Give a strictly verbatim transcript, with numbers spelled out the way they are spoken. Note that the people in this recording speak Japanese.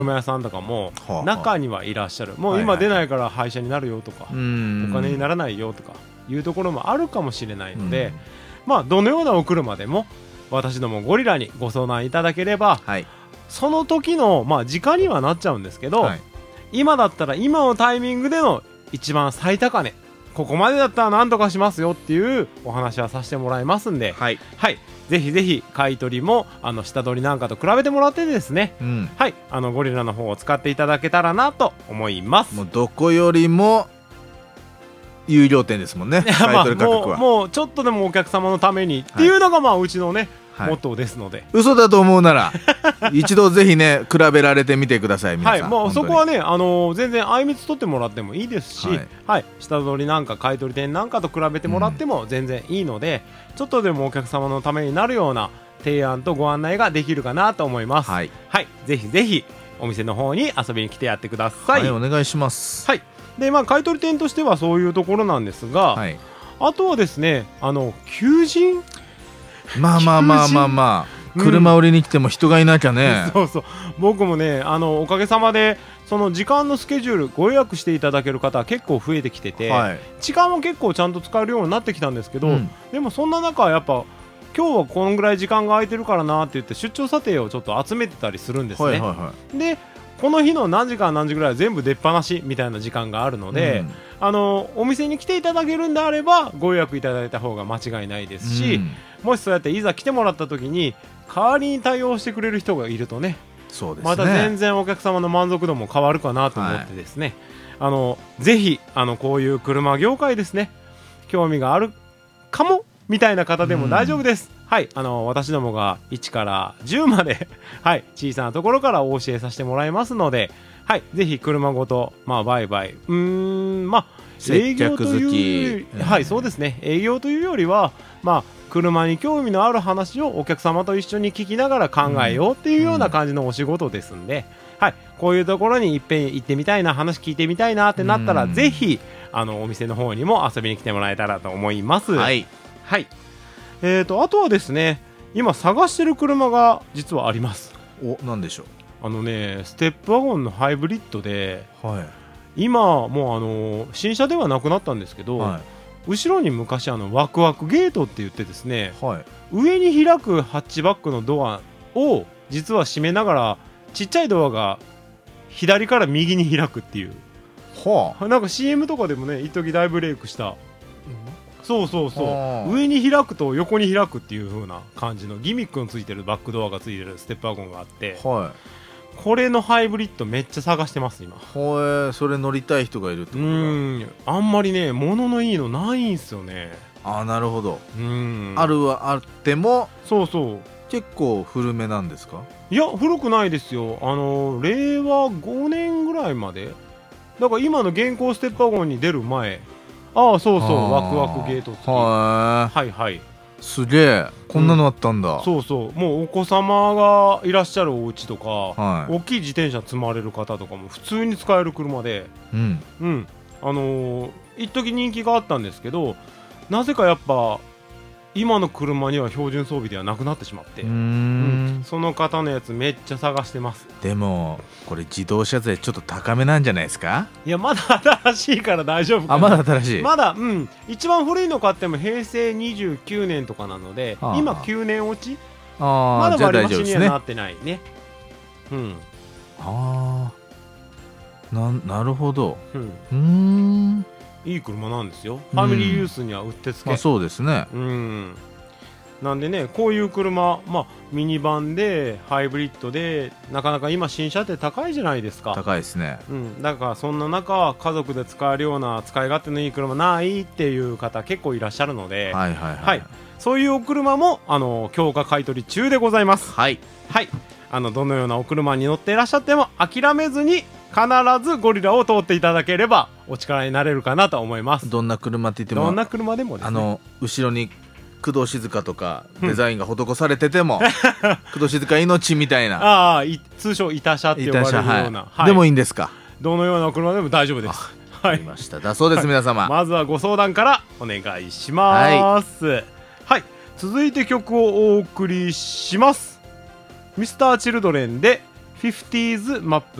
車屋さんとかもはあはあ中にはいらっしゃる。もう今出ないから廃車になるよとか、お金にならないよとかいうところもあるかもしれないので、まあどのようなお車でも私どもゴリラにご相談いただければ、はい、その時のまあ時間にはなっちゃうんですけど、はい、今だったら今のタイミングでの一番最高値、ここまでだったら何とかしますよっていうお話はさせてもらいますんで、はい、はい、ぜひぜひ買い取りもあの下取りなんかと比べてもらってですね、うん、はい、あのゴリラの方を使っていただけたらなと思います。 もうどこよりも有料店ですもんね。買い取り価格は、 まあ、もう、もうちょっとでもお客様のためにっていうのがまあうちのね、はい、モットーですので、 嘘だと思うなら一度ぜひね比べられてみてください。皆さん、 はい、もうそこはね、あのー、全然あいみつ取ってもらってもいいですし、はい、はい、下取りなんか買い取り店なんかと比べてもらっても全然いいので、うん、ちょっとでもお客様のためになるような提案とご案内ができるかなと思います。はい、はい、ぜひぜひお店の方に遊びに来てやってください。 はい、お願いします。 はい、でまあ買い取り店としてはそういうところなんですが、はい、あとはですね、あの求人、 まあまあまあまあまあ車売りに来ても人がいなきゃね、 うん、そうそう、僕もね、あのおかげさまでその時間のスケジュールご予約していただける方は結構増えてきてて、はい、時間も結構ちゃんと使えるようになってきたんですけど、うん、でもそんな中やっぱ今日はこのぐらい時間が空いてるからなって言って出張査定をちょっと集めてたりするんですね、はいはいはい、でこの日の何時間何時ぐらいは全部出っ放しみたいな時間があるので、うん、あのお店に来ていただけるんであればご予約いただいた方が間違いないですし、うん、もしそうやっていざ来てもらった時に代わりに対応してくれる人がいるとね、そうですね、また全然お客様の満足度も変わるかなと思ってですね、はい、あのぜひあのこういう車業界ですね、興味があるかもみたいな方でも大丈夫です、うん、はい、あの私どもがいちからじゅうまで、はい、小さなところからお教えさせてもらいますので、はい、ぜひ車ごと、まあ、売買、うーん、まあ営業という、うん、はい、そうですね、営業というよりは、まあ車に興味のある話をお客様と一緒に聞きながら考えようっていうような感じのお仕事ですんで、うん、はい、こういうところにいっぺん行ってみたいな、話聞いてみたいなってなったら、うん、ぜひあのお店の方にも遊びに来てもらえたらと思います。はい、はい、えーとあとはですね、今探してる車が実はあります。 お、なんでしょう。 あのね、ステップワゴンのハイブリッドで、はい、今もうあの新車ではなくなったんですけど、はい、後ろに昔あのワクワクゲートって言ってですね、はい、上に開くハッチバックのドアを実は閉めながらちっちゃいドアが左から右に開くっていう、はあ、なんか シーエム とかでもね一時大ブレイクした、うん、そうそうそう、はあ、上に開くと横に開くっていう風な感じのギミックのついてるバックドアがついてるステップワゴンがあって、はい、これのハイブリッドめっちゃ探してます今。 へえ、それ乗りたい人がいるってことだ。 うん、あんまりね物のいいのないんすよね。 あ、なるほど。うん、あるはあっても、 そうそう、 結構古めなんですか。 いや古くないですよ。あのれいわごねんぐらいまでだから今の現行ステップワゴンに出る前、ああそうそうワクワクゲート付き、はいはい、 すげえ、こんなのあったんだ、 うん、そうそう、もうお子様がいらっしゃるお家とか、はい、大きい自転車積まれる方とかも普通に使える車で、うんうん、あのー、一時人気があったんですけど、なぜかやっぱ今の車には標準装備ではなくなってしまって、うーん、うん、その方のやつめっちゃ探してます。 でもこれ自動車税ちょっと高めなんじゃないですか。 いやまだ新しいから大丈夫かな。 あ、まだ新しい、 まだ、うん、一番古いの買ってもへいせいにじゅうきゅうねんとかなので、はあ、今きゅうねん落ち、あ、まだ割り増しにはなってないね。うん、 ああ、な、なるほど、うん、うーん、 いい車なんですよ。ファミリーユースにはうってつけ、 うん、あ、そうですね、 うん、なんでね、こういう車、まあ、ミニバンでハイブリッドでなかなか今新車って高いじゃないですか。 高いですね、 うん、だからそんな中家族で使えるような使い勝手のいい車ないっていう方結構いらっしゃるので、はいはいはいはい、そういうお車もあの強化買取中でございます。はい、はい、あのどのようなお車に乗っていらっしゃっても諦めずに必ずゴリラを通っていただければお力になれるかなと思います。 どんな車って言っても、 どんな車でもですね、 あの後ろに工藤静香とかデザインが施されてても、うん、工藤静香命みたいな、 ああ、通称イタ車って呼ばれるような、はいはい、 でもいいんですか。 どのようなお車でも大丈夫です。 わかりました、だそうです、はい、皆様まずはご相談からお願いします。はい、はい、続いて曲をお送りします。ミスターチルドレンでフィフティーズ マップ